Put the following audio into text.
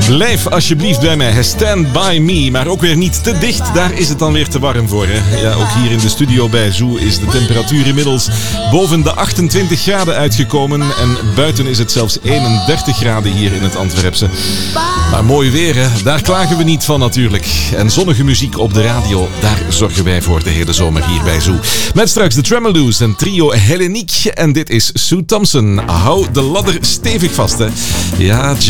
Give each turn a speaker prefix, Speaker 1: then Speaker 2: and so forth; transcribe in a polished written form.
Speaker 1: Blijf alsjeblieft bij mij. Stand by me. Maar ook weer niet te dicht. Daar is het dan weer te warm voor. Hè? Ja, ook hier in de studio bij Zoo is de temperatuur inmiddels boven de 28 graden uitgekomen. En buiten is het zelfs 31 graden hier in het Antwerpse. Maar mooi weer, hè? Daar klagen we niet van natuurlijk. En zonnige muziek op de radio, daar zorgen wij voor de hele zomer hier bij Zoo. Met straks de Tremoloos en trio Helleniek. En dit is Sue Thompson. Hou de ladder stevig vast, hè. Ja,